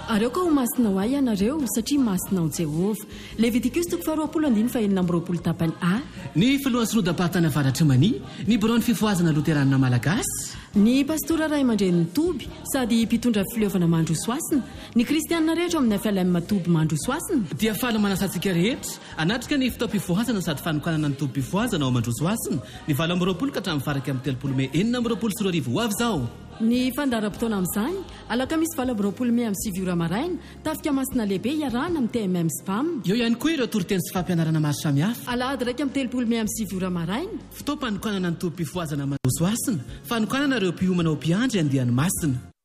areo ka ho masina ho ay ianareo satria masina ho Jehovah. Levitikos 2:20 tapany A. Ny filohan'ny synodam-pahatany avaratra mani ny borao ny fifoazana loteranina malagasy. Ny pastora Ray Aman-dreny Toby sady mpitondra fileovana mandro soasina. Ny kristianina rehetra amin'ny FLM Matoby mandro soasina. Dia faly manasantsika rehetra anatrika ny fitaom-pifoazana sady fanokanana ny toby-pifoazana ao mandro soasina ny 20 ka hatramin'ny faraka amin'ny 30 Mey 4 ho avy izao. Ny fandaram-potoana amin'izany alakamisy 20 Mey amin'ny 7 ora maraina tafika masina lehibe iarahana amin'ny TMM Spam. Eo ihany koa ireo toriteny sy fampianarana maro samihafa. Alahady raika amin'ny 30 Mey amin'ny 7 ora maraina fitaom-panokanana ny toby-pifoazana mandro soasina fanokanana ireo mpiomana ao mpiandry andiany masina.